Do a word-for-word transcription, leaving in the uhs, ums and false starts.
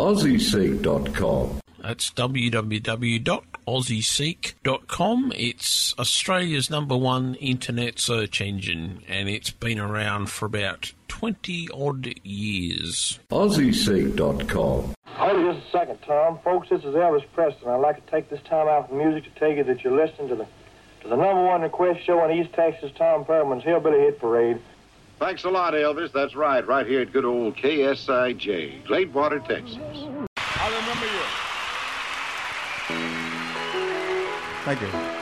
Aussie Seek dot com. That's w w w dot aussie seek dot com. It's Australia's number one internet search engine, and it's been around for about twenty-odd years. Aussie Seek dot com. Hold it just a second, Tom. Folks, this is Elvis Presley. I'd like to take this time out from music to tell you that you're listening to the to the number one request show on East Texas, Tom Perlman's Hillbilly Hit Parade. Thanks a lot, Elvis. That's right, right here at good old K S I J, Gladewater, Texas. I remember you. Thank you.